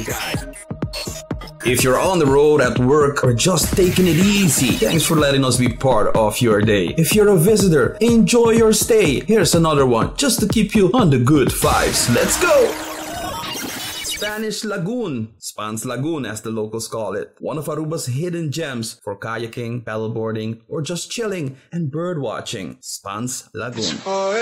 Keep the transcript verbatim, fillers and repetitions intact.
guide. If you're on the road, at work, or just taking it easy, thanks for letting us be part of your day. If you're a visitor, enjoy your stay. Here's another one, just to keep you on the good vibes. Let's go! Spanish Lagoon, Spans Lagoon as the locals call it. One of Aruba's hidden gems for kayaking, paddleboarding, or just chilling and bird watching. Spans Lagoon.